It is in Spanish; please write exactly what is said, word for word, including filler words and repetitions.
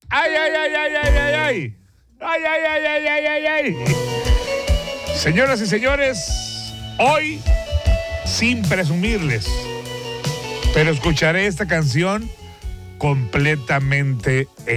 ¡Ay, ay, ay, ay, ay, ay, ay! ¡Ay, ay, ay, ay, ay, ay, ay! Señoras y señores, hoy, sin presumirles, pero escucharé esta canción completamente